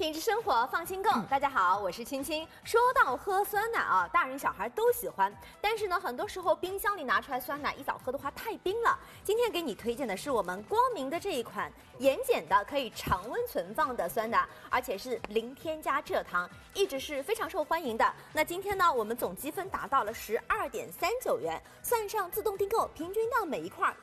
品质生活放心购。大家好，我是青青。说到喝酸奶啊，大人小孩都喜欢，但是呢，很多时候冰箱里拿出来酸奶一早喝的话太冰了。今天给你推荐的是我们光明的这一款盐碱的可以常温存放的酸奶，而且是零添加蔗糖，一直是非常受欢迎的。那今天呢，我们总积分达到了12.39元，算上自动订购，平均到每一罐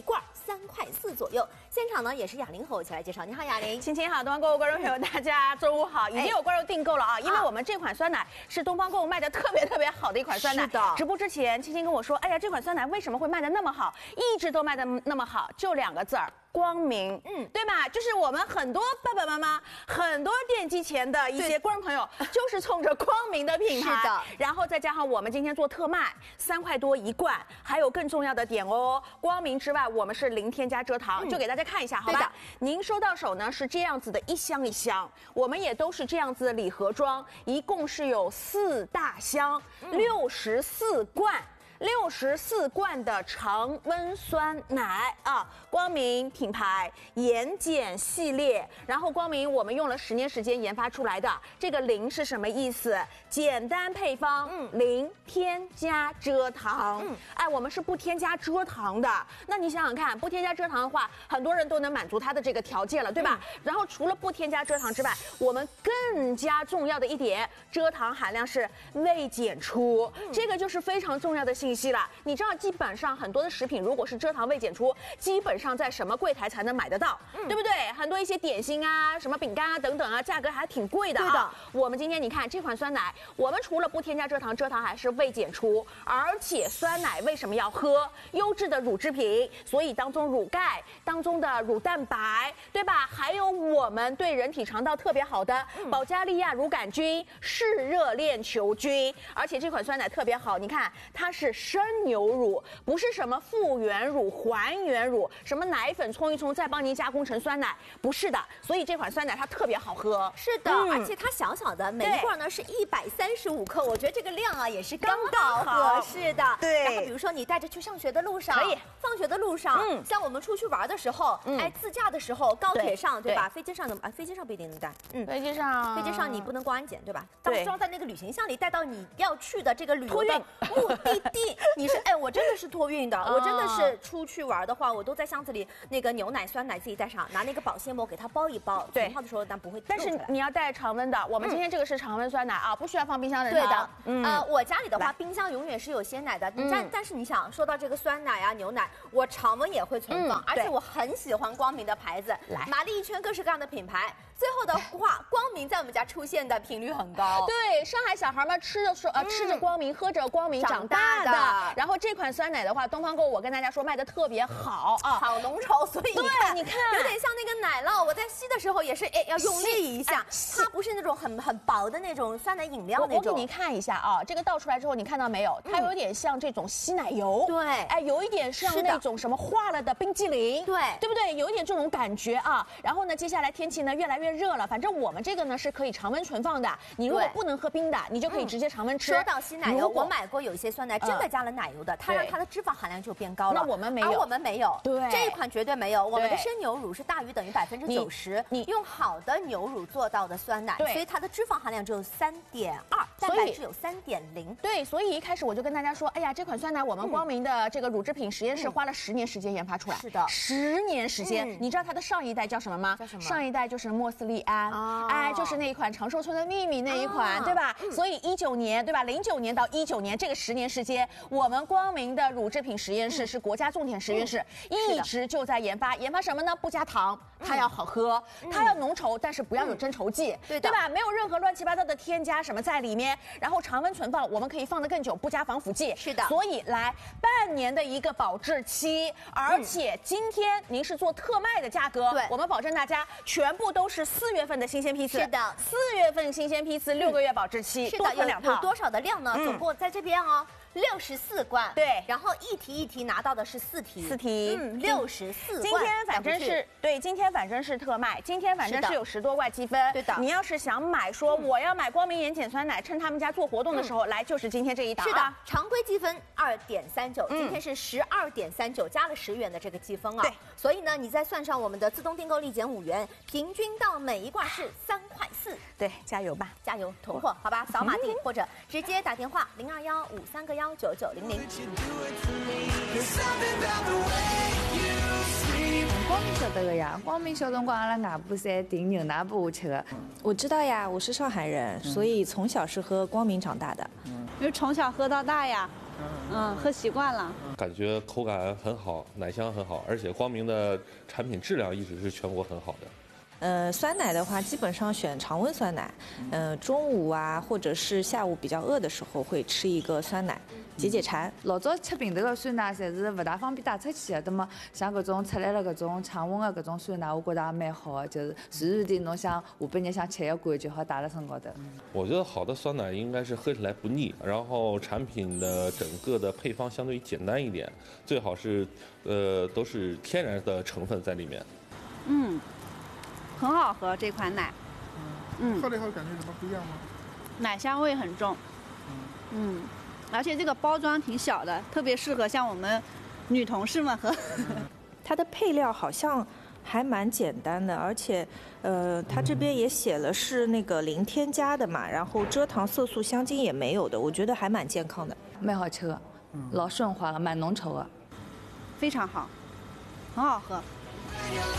3块4左右。现场呢也是雅玲和我一起来介绍。你好，雅玲。 青青好，东方购物观众朋友大家中午好，已经有观众订购了啊，因为我们这款酸奶是东方购物卖的特别好的一款酸奶。 是的。 直播之前，青青跟我说，哎呀，这款酸奶为什么会卖的那么好，一直都卖的那么好，就2个字儿。光明，对吧？就是我们很多爸爸妈妈、很多电机前的一些观众朋友，就是冲着光明的品牌， 是的。 然后再加上我们今天做特卖，3块多一罐，还有更重要的点哦，光明之外，我们是零添加蔗糖，就给大家看一下，好吧？您收到手呢是这样子的，一箱一箱，我们也都是这样子的礼盒装，一共是有4大箱，64罐。64罐的常温酸奶啊，光明品牌盐碱系列，然后光明我们用了10年时间研发出来的。这个零是什么意思？简单配方，零添加蔗糖。哎，我们是不添加蔗糖的。那你想想看，不添加蔗糖的话，很多人都能满足它的这个条件了，对吧？然后除了不添加蔗糖之外，我们更加重要的一点，蔗糖含量是未检出，这个就是非常重要的信息了。你知道，基本上很多的食品如果是蔗糖未检出，基本上在什么柜台才能买得到，对不对？很多一些点心啊、什么饼干啊等等啊，价格还挺贵的啊。对的。我们今天你看这款酸奶，我们除了不添加蔗糖，蔗糖还是未检出，而且酸奶为什么要喝？优质的乳制品，所以当中乳钙、当中的乳蛋白，对吧？还有我们对人体肠道特别好的保加利亚乳杆菌、嗜热链球菌，而且这款酸奶特别好，你看它是生牛乳，不是什么复原乳、还原乳，什么奶粉冲一冲再帮您加工成酸奶，不是的。所以这款酸奶它特别好喝。 是的，而且它小小的，每一罐呢是135克，我觉得这个量啊也是刚好合适的。 对。 然后比如说你带着去上学的路上， 可以， 放学的路上，像我们出去玩的时候，哎，自驾的时候，高铁上，对吧？飞机上飞机上不一定能带， 飞机上你不能过安检，对吧？ 对。 装在那个旅行箱里，带到你要去的这个旅游的目的地。你是哎，我真的是托运的，我真的是出去玩的话，我都在箱子里那个牛奶、酸奶自己带上，拿那个保鲜膜给它包一包，存放的时候但不会。 但是你要带常温的，我们今天这个是常温酸奶啊，不需要放冰箱的。 对的，我家里的话，冰箱永远是有鲜奶的。但是你想说到这个酸奶啊、牛奶，我常温也会存放，而且我很喜欢光明的牌子，玛丽一圈各式各样的品牌。最后的话，光明在我们家出现的频率很高。 对，上海小孩们吃着光明，喝着光明长大的。然后这款酸奶的话，东方购我跟大家说卖的特别好啊， 好浓稠，所以你看有点像那个奶酪，我在吸的时候也是要用力一下，它不是那种很薄的那种酸奶饮料那种。 我给您看一下啊，这个倒出来之后，你看到没有？它有点像这种稀奶油， 对， 哎，有一点像那种什么化了的冰激凌，对不对？有一点这种感觉啊。然后呢，接下来天气呢越来越热了，反正我们这个呢是可以常温存放的。你如果不能喝冰的，你就可以直接常温吃。 说到稀奶油，我买过有一些酸奶真的加了奶油的，它让它的脂肪含量就变高了。 那我们没有， 而我们没有。 对， 这一款绝对没有。我们的生牛乳是大于等于90%，你用好的牛乳做到的酸奶，所以它的脂肪含量只有3.2，蛋白质有3.0。 对，所以一开始我就跟大家说，哎呀，这款酸奶我们光明的这个乳制品实验室花了10年时间研发出来。 是的 ，10年时间。你知道它的上一代叫什么吗？ 叫什么？ 上一代就是莫斯利安，哎，就是那一款长寿村的秘密那一款，对吧？所以19年，对吧？09年到19年这个10年时间，我们光明的乳制品实验室是国家重点实验室，一直就在研发什么呢？不加糖，它要好喝，它要浓稠，但是不要有增稠剂，对吧？没有任何乱七八糟的添加什么在里面，然后常温存放，我们可以放得更久，不加防腐剂。 是的， 所以来半年的一个保质期，而且今天您是做特卖的价格，我们保证大家全部都是4月份的新鲜批次。 是的 ，4月份新鲜批次，6个月保质期。 是的，有多少的量呢？总共在这边哦。 64罐， 对然后一题一题拿到的是4题 ，4题 ，64罐。 今天反正是对，今天反正是特卖，今天反正是有10多罐积分。 对的， 你要是想买，说我要买光明盐碱酸奶，趁他们家做活动的时候来，就是今天这一档。 是的，常规积分2.39，今天是12.39，加了10元的这个积分啊。 对， 所以呢，你再算上我们的自动订购立减5元，平均到每一罐是3块4。 对，加油吧， 加油囤货，好吧？扫码订或者直接打电话02153个19900。 光明晓得个呀，光明小辰光阿拉外婆侪订牛奶拨我吃的。 我知道呀，我是上海人，所以从小是喝光明长大的。 因为从小喝到大呀，喝习惯了。 感觉口感很好，奶香很好，而且光明的产品质量一直是全国很好的。 酸奶的话，基本上选常温酸奶。中午啊，或者是下午比较饿的时候，会吃一个酸奶，解解馋。 老早吃瓶头的酸奶，侪是不大方便带出去的。那么像搿种出来了搿种常温的搿种酸奶，我觉得也蛮好的，就是随时的侬想下半日想吃一罐就好带辣身高头。 我觉得好的酸奶应该是喝起来不腻，然后产品的整个的配方相对于简单一点，最好是都是天然的成分在里面。 很好喝这款奶。 喝了以后感觉什么不一样吗？ 奶香味很重。而且这个包装挺小的，特别适合像我们女同事们喝。 它的配料好像还蛮简单的，而且它这边也写了是那个零添加的嘛，然后蔗糖、色素、香精也没有的，我觉得还蛮健康的， 蛮好吃的，老顺滑的，蛮浓稠的， 非常好，很好喝。